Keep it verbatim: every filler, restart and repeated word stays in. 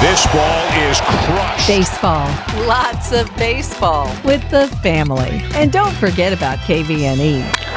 This ball is crushed. Baseball. Lots of baseball. With the family. And don't forget about K V N E.